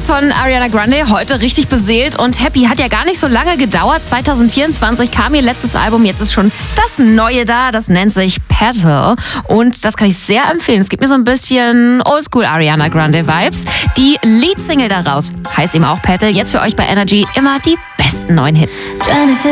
Neues von Ariana Grande, heute richtig beseelt und happy. Hat ja gar nicht so lange gedauert. 2024 kam ihr letztes Album, jetzt ist schon das Neue da. Das nennt sich Petal und das kann ich sehr empfehlen. Es gibt mir so ein bisschen Oldschool Ariana Grande Vibes. Die Leadsingle daraus heißt eben auch Petal. Jetzt für euch bei Energy immer die besten neuen Hits.